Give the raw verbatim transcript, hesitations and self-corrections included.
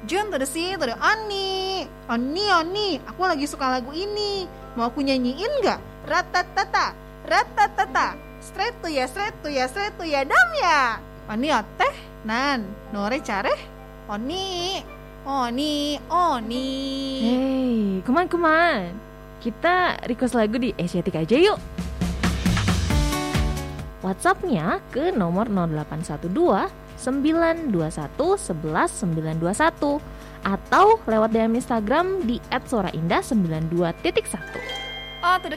Jun to the sea to the Oni. Oni, Oni, aku lagi suka lagu ini. Mau aku nyanyiin gak? Ratatata, ratatata. Straight to ya, straight to ya, straight to ya, dam ya. Oni oteh, nan, nore careh. Oni, Oni, Oni. Hey, kuman-kuman. Kita request lagu di Asiatic aja yuk. WhatsApp-nya ke nomor nol delapan satu dua sembilan dua satu satu satu sembilan dua satu atau lewat D M Instagram di et soraindah sembilan dua titik satu. Oh, to the